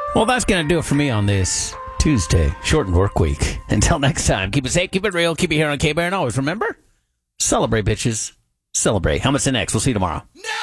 Well, that's going to do it for me on this Tuesday, shortened work week. Until next time, keep it safe, keep it real, keep it here on K-Bear, and always remember, celebrate, bitches. Celebrate. Helmets and next. We'll see you tomorrow.